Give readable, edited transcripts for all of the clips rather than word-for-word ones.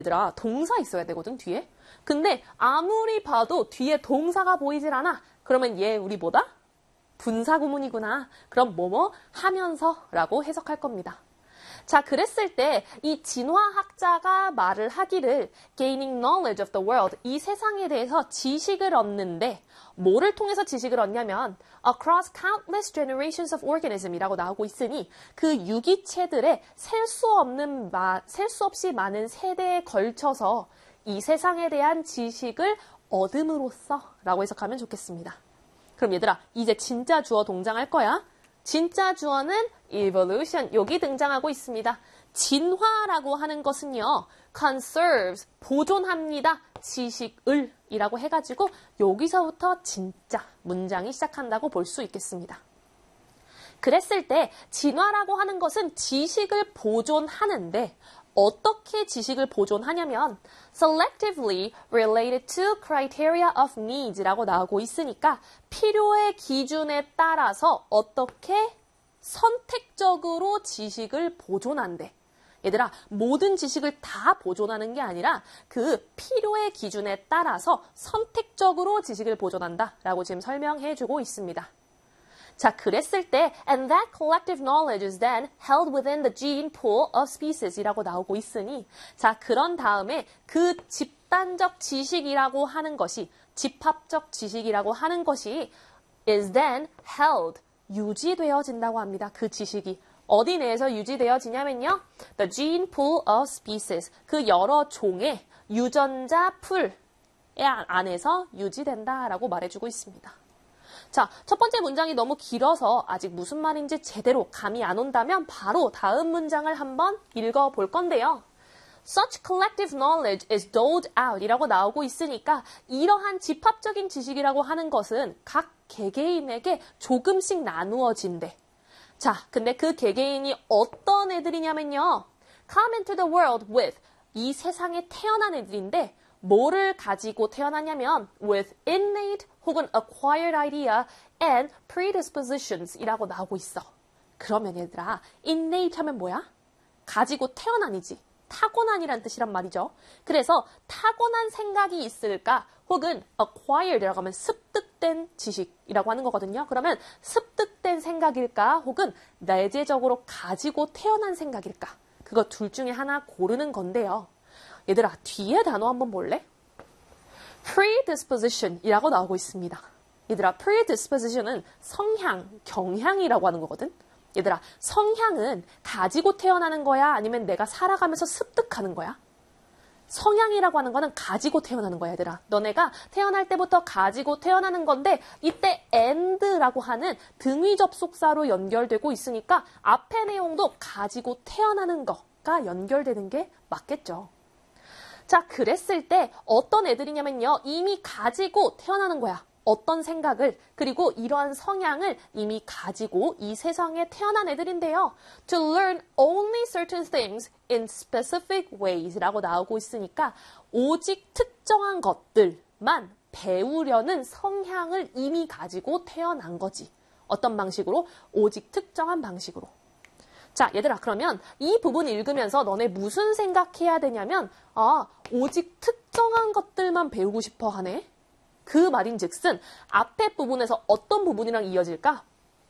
얘들아, 동사 있어야 되거든, 뒤에. 근데 아무리 봐도 뒤에 동사가 보이질 않아. 그러면 얘 우리 뭐다? 분사구문이구나. 그럼 뭐뭐 하면서 라고 해석할 겁니다. 자, 그랬을 때 이 진화학자가 말을 하기를 gaining knowledge of the world, 이 세상에 대해서 지식을 얻는데 뭐를 통해서 지식을 얻냐면 across countless generations of organism이라고 나오고 있으니 그 유기체들의 셀 수 없이 많은 세대에 걸쳐서 이 세상에 대한 지식을 얻음으로써 라고 해석하면 좋겠습니다. 그럼 얘들아, 이제 진짜 주어 동장할 거야. 진짜 주어는 evolution, 여기 등장하고 있습니다. 진화라고 하는 것은요, conserves, 보존합니다. 지식을 이라고 해가지고 여기서부터 진짜 문장이 시작한다고 볼 수 있겠습니다. 그랬을 때 진화라고 하는 것은 지식을 보존하는데 어떻게 지식을 보존하냐면 selectively related to criteria of needs라고 나오고 있으니까 필요의 기준에 따라서 어떻게 선택적으로 지식을 보존한대. 얘들아, 모든 지식을 다 보존하는 게 아니라 그 필요의 기준에 따라서 선택적으로 지식을 보존한다 라고 지금 설명해주고 있습니다. 자, 그랬을 때 and that collective knowledge is then held within the gene pool of species 이라고 나오고 있으니 자, 그런 다음에 그 집단적 지식이라고 하는 것이 집합적 지식이라고 하는 것이 is then held, 유지되어진다고 합니다. 그 지식이. 어디 내에서 유지되어지냐면요. The gene pool of species, 그 여러 종의 유전자 풀 안에서 유지된다라고 말해주고 있습니다. 자, 첫 번째 문장이 너무 길어서 아직 무슨 말인지 제대로 감이 안 온다면 바로 다음 문장을 한번 읽어볼 건데요. Such collective knowledge is doled out 이라고 나오고 있으니까 이러한 집합적인 지식이라고 하는 것은 각 개개인에게 조금씩 나누어진대. 자, 근데 그 개개인이 어떤 애들이냐면요. Come into the world with, 이 세상에 태어난 애들인데 뭐를 가지고 태어나냐면 with innate 혹은 acquired idea and predispositions 이라고 나오고 있어. 그러면 얘들아, innate 하면 뭐야? 가지고 태어난이지. 타고난이란 뜻이란 말이죠. 그래서 타고난 생각이 있을까? 혹은 acquired이라고 하면 습득된 지식이라고 하는 거거든요. 그러면 습득된 생각일까? 혹은 내재적으로 가지고 태어난 생각일까? 그거 둘 중에 하나 고르는 건데요. 얘들아, 뒤에 단어 한번 볼래? predisposition이라고 나오고 있습니다. 얘들아, predisposition은 성향, 경향이라고 하는 거거든. 얘들아, 성향은 가지고 태어나는 거야? 아니면 내가 살아가면서 습득하는 거야? 성향이라고 하는 거는 가지고 태어나는 거야, 얘들아. 너네가 태어날 때부터 가지고 태어나는 건데 이때 and라고 하는 등위 접속사로 연결되고 있으니까 앞의 내용도 가지고 태어나는 거가 연결되는 게 맞겠죠. 자, 그랬을 때 어떤 애들이냐면요. 이미 가지고 태어나는 거야. 어떤 생각을, 그리고 이러한 성향을 이미 가지고 이 세상에 태어난 애들인데요. To learn only certain things in specific ways 라고 나오고 있으니까 오직 특정한 것들만 배우려는 성향을 이미 가지고 태어난 거지. 어떤 방식으로? 오직 특정한 방식으로. 자, 얘들아, 그러면 이 부분 읽으면서 너네 무슨 생각해야 되냐면 오직 특정한 것들만 배우고 싶어 하네. 그 말인즉슨 앞에 부분에서 어떤 부분이랑 이어질까?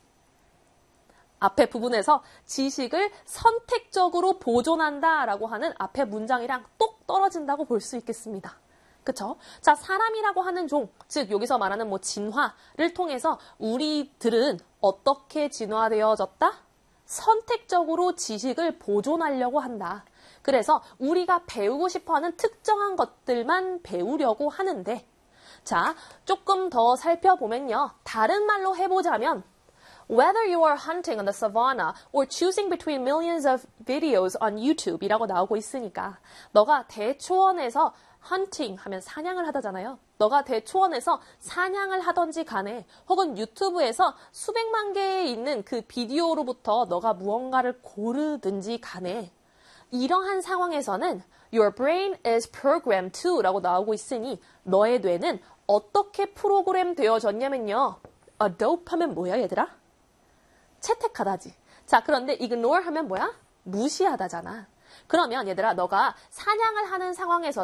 앞에 부분에서 지식을 선택적으로 보존한다라고 하는 앞에 문장이랑 똑 떨어진다고 볼 수 있겠습니다. 그쵸? 자, 사람이라고 하는 종, 즉 여기서 말하는 진화를 통해서 우리들은 어떻게 진화되어졌다? 선택적으로 지식을 보존하려고 한다. 그래서 우리가 배우고 싶어하는 특정한 것들만 배우려고 하는데 자, 조금 더 살펴보면요. 다른 말로 해보자면 Whether you are hunting on the savannah or choosing between millions of videos on YouTube 이라고 나오고 있으니까 너가 대초원에서 hunting 하면 사냥을 하다잖아요. 너가 대초원에서 사냥을 하던지 간에 혹은 유튜브에서 수백만 개에 있는 그 비디오로부터 너가 무언가를 고르든지 간에 이러한 상황에서는 Your brain is programmed to 라고 나오고 있으니 너의 뇌는 어떻게 프로그램 되어졌냐면요. adopt 하면 뭐야 얘들아? 채택하다지. 자, 그런데 ignore 하면 뭐야? 무시하다잖아. 그러면 얘들아, 너가 사냥을 하는 상황에서